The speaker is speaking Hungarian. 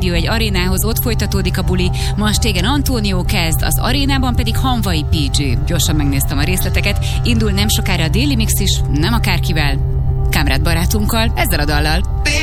Rádió egy arénához, ott folytatódik a buli. Ma Stégen Antónió kezd, az arénában pedig Hanvai PG. Gyorsan megnéztem a részleteket. Indul nem sokára a déli mix is, nem akárkivel, Kamrad barátunkkal, ezzel a dallal.